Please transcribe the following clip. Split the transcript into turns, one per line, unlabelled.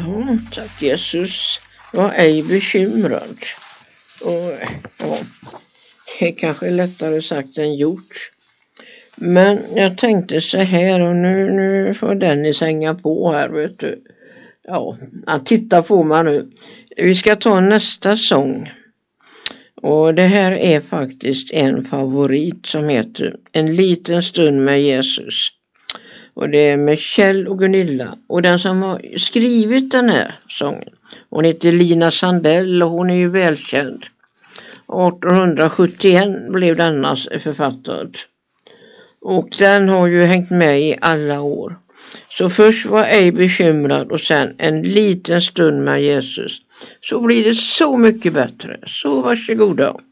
Ja, tack Jesus. Var ej bekymrad. Och, ja, det är kanske lättare sagt än gjort. Men jag tänkte så här, och nu får Dennis hänga på här, vet du. Ja, titta får man nu. Vi ska ta nästa sång. Och det här är faktiskt en favorit som heter En liten stund med Jesus. Och det är med Kjell och Gunilla. Och den som har skrivit den här sången, hon heter Lina Sandell och hon är ju välkänd. 1871 blev denna författad. Och den har ju hängt med i alla år. Så först var ej bekymrad och sen En liten stund med Jesus. Så blir det så mycket bättre. Så varsågoda.